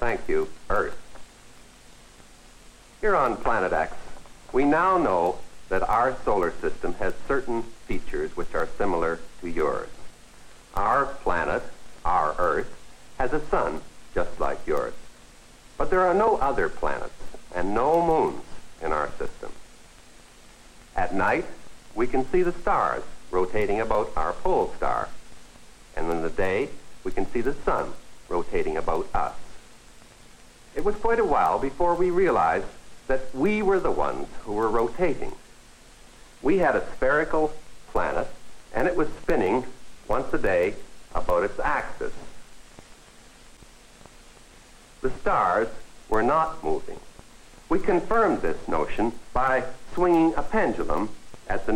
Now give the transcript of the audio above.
Thank you, Earth. Here on Planet X, we now know that our solar system has certain features which are similar to yours. Our planet, our Earth, has a sun just like yours. But there are no other planets and no moons in our system. At night, we can see the stars rotating about our pole star. And in the day, we can see the sun rotating about us. It was quite a while before we realized that we were the ones who were rotating. We had a spherical planet, and it was spinning once a day about its axis. The stars were not moving. We confirmed this notion by swinging a pendulum at the